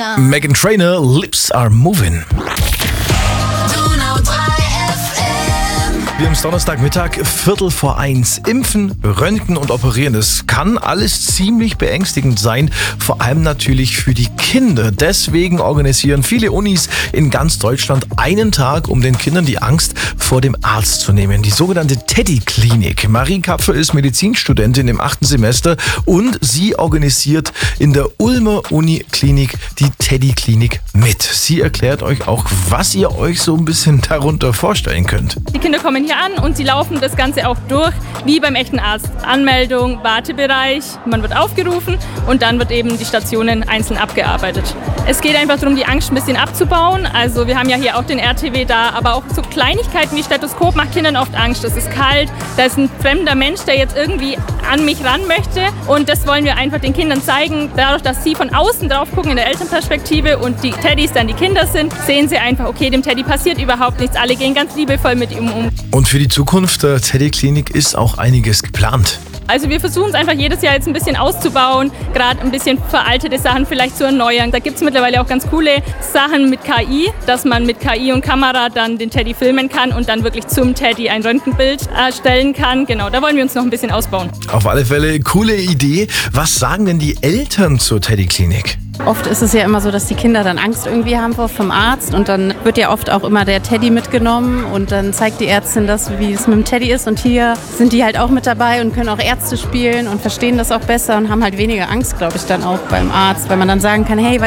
Trainer. Meghan Trainor, Lips Are Moving. Wir haben es Donnerstagmittag, 12:45. Impfen, Röntgen und Operieren. Das kann alles ziemlich beängstigend sein, vor allem natürlich für die Kinder. Deswegen organisieren viele Unis in ganz Deutschland einen Tag, um den Kindern die Angst vor dem Arzt zu nehmen. Die sogenannte Teddy-Klinik. Marie Kapfer ist Medizinstudentin im 8. Semester und sie organisiert in der Ulmer Uniklinik die Teddy-Klinik mit. Sie erklärt euch auch, was ihr euch so ein bisschen darunter vorstellen könnt. Die Kinder kommen hier an und sie laufen das Ganze auch durch, wie beim echten Arzt. Anmeldung, Wartebereich, man wird aufgerufen und dann wird eben die Stationen einzeln abgearbeitet. Es geht einfach darum, die Angst ein bisschen abzubauen. Also wir haben ja hier auch den RTW da, aber auch so Kleinigkeiten wie Stethoskop macht Kindern oft Angst. Es ist kalt, da ist ein fremder Mensch, der jetzt irgendwie an mich ran möchte und das wollen wir einfach den Kindern zeigen. Dadurch, dass sie von außen drauf gucken in der Elternperspektive und die Teddys dann die Kinder sind, sehen sie einfach, okay, dem Teddy passiert überhaupt nichts. Alle gehen ganz liebevoll mit ihm um. Und für die Zukunft der Teddy-Klinik ist auch einiges geplant. Also wir versuchen es einfach jedes Jahr jetzt ein bisschen auszubauen, gerade ein bisschen veraltete Sachen vielleicht zu erneuern. Da gibt es mittlerweile auch ganz coole Sachen mit KI, dass man mit KI und Kamera dann den Teddy filmen kann und dann wirklich zum Teddy ein Röntgenbild erstellen kann. Genau, da wollen wir uns noch ein bisschen ausbauen. Auf alle Fälle coole Idee. Was sagen denn die Eltern zur Teddy-Klinik? Oft ist es ja immer so, dass die Kinder dann Angst irgendwie haben vom Arzt und dann wird ja oft auch immer der Teddy mitgenommen und dann zeigt die Ärztin das, wie es mit dem Teddy ist und hier sind die halt auch mit dabei und können auch Ärzte spielen und verstehen das auch besser und haben halt weniger Angst, glaube ich, dann auch beim Arzt, weil man dann sagen kann, hey,